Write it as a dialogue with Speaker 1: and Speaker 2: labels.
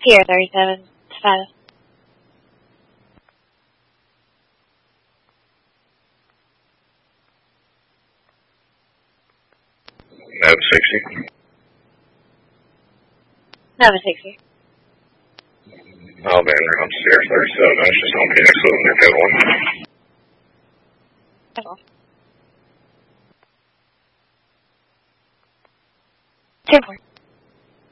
Speaker 1: Sierra 37, status.
Speaker 2: Nova 60.
Speaker 1: Nova 60.
Speaker 2: I'll be in around Sierra 37. That's just on Phoenix with near code 1.
Speaker 1: Cool. 10-4.